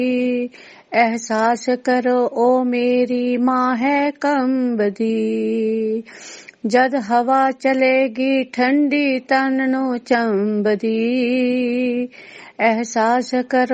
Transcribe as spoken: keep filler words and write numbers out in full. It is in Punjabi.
ਅਹਿਸਾਸ ਕਰੋ ਓ ਮੇਰੀ ਮਾਂ ਹੈ ਕੰਬਦੀ। ਜਦ ਹਵਾ ਚਲੇਗੀ ਠੰਡੀ ਤਨ ਨੂੰ ਚੰਬਦੀ। ਅਹਿਸਾਸ ਕਰੋ